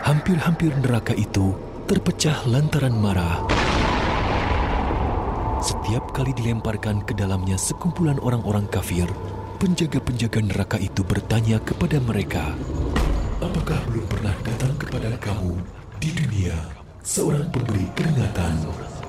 Hampir-hampir neraka itu terpecah lantaran marah. Setiap kali dilemparkan ke dalamnya sekumpulan orang-orang kafir, penjaga-penjaga neraka itu bertanya kepada mereka, "Apakah belum pernah datang kepada kamu di dunia seorang pemberi peringatan